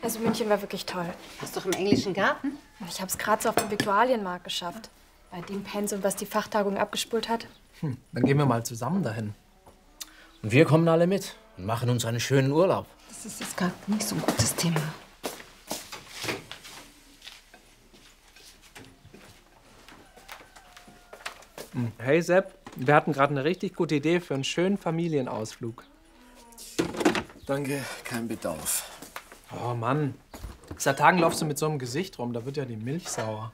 Also München war wirklich toll. Warst du doch im englischen Garten? Ich habe es gerade so auf dem Viktualienmarkt geschafft. Bei dem Pensum, was die Fachtagung abgespult hat. Dann gehen wir mal zusammen dahin. Und wir kommen alle mit und machen uns einen schönen Urlaub. Das ist jetzt gerade nicht so ein gutes Thema. Hey Sepp, wir hatten gerade eine richtig gute Idee für einen schönen Familienausflug. Danke, kein Bedarf. Oh Mann, seit Tagen laufst du mit so einem Gesicht rum, da wird ja die Milch sauer.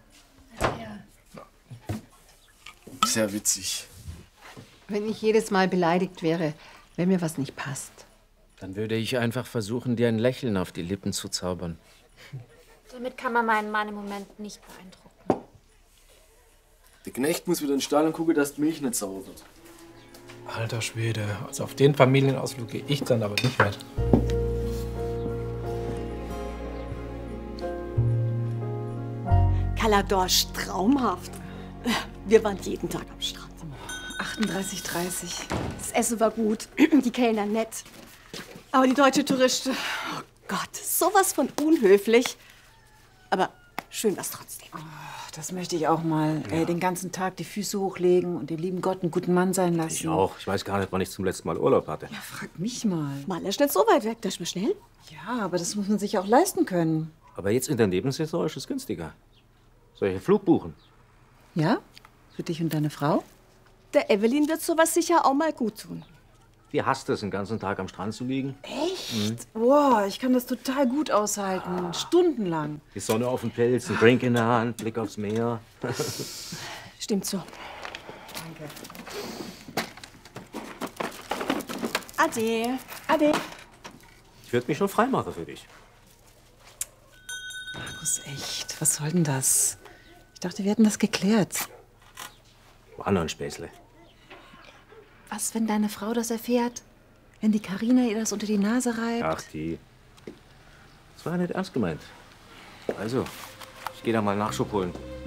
Sehr witzig. Wenn ich jedes Mal beleidigt wäre, wenn mir was nicht passt. Dann würde ich einfach versuchen, dir ein Lächeln auf die Lippen zu zaubern. Damit kann man meinen Mann im Moment nicht beeindrucken. Der Knecht muss wieder in den Stall und gucken, dass die Milch nicht sauer wird. Alter Schwede, also auf den Familienausflug gehe ich dann aber nicht mit. Kaladorsch, traumhaft. Wir waren jeden Tag am Strand. 38,30. Das Essen war gut, die Kellner nett. Aber die deutsche Touriste, oh Gott, sowas von unhöflich. Aber schön war's trotzdem. Das möchte ich auch mal. Den ganzen Tag die Füße hochlegen und den lieben Gott einen guten Mann sein lassen. Ich auch. Ich weiß gar nicht, wann ich zum letzten Mal Urlaub hatte. Ja, frag mich mal. Mal ist nicht so weit weg, das ist mir schnell. Ja, aber das muss man sich auch leisten können. Aber jetzt in der Nebensaison ist es günstiger. Soll ich einen Flug buchen? Ja? Für dich und deine Frau? Der Evelyn wird sowas sicher auch mal gut tun. Die hasst es, den ganzen Tag am Strand zu liegen. Echt? Boah, ich kann das total gut aushalten. Stundenlang. Die Sonne auf dem Pelz, ein Drink in der Hand, Blick aufs Meer. Stimmt so. Danke. Ade. Ade. Ich würde mich schon freimachen für dich. Markus, echt? Was soll denn das? Ich dachte, wir hätten das geklärt. War nur ein Späßle. Was, wenn deine Frau das erfährt? Wenn die Carina ihr das unter die Nase reibt? Ach, die. Das war ja nicht ernst gemeint. Also, ich gehe da mal Nachschub holen.